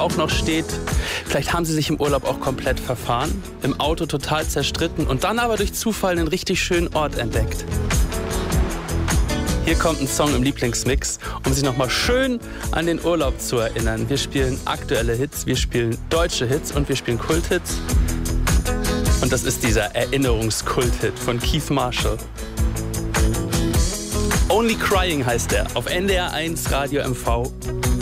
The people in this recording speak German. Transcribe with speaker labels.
Speaker 1: auch noch steht. Vielleicht haben Sie sich im Urlaub auch komplett verfahren, im Auto total zerstritten und dann aber durch Zufall einen richtig schönen Ort entdeckt. Hier kommt ein Song im Lieblingsmix, um sich nochmal schön an den Urlaub zu erinnern. Wir spielen aktuelle Hits, wir spielen deutsche Hits und wir spielen Kulthits. Und das ist dieser Erinnerungskult-Hit von Keith Marshall. Only Crying heißt er, auf NDR 1 Radio MV.